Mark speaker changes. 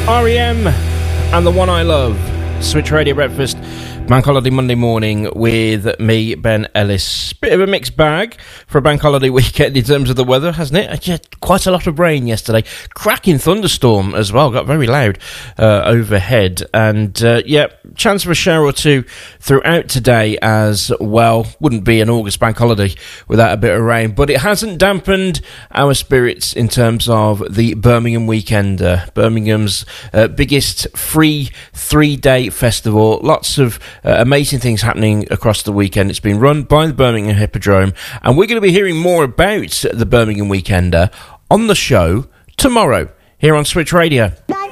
Speaker 1: R.E.M. and The One I Love. Switch Radio Breakfast, Bank Holiday Monday morning with me, Ben Ellis. Bit of a mixed bag for a Bank Holiday weekend in terms of the weather, hasn't it? Just quite a lot of rain yesterday. Cracking thunderstorm as well, got very loud overhead. And chance for a shower or two throughout today as well. Wouldn't be an August Bank Holiday without a bit of rain. But it hasn't dampened our spirits in terms of the Birmingham weekend. Birmingham's biggest free 3-day festival. Lots of amazing things happening across the weekend. It's been run by the Birmingham Hippodrome, and we're going to be hearing more about the Birmingham Weekender on the show tomorrow here on Switch Radio.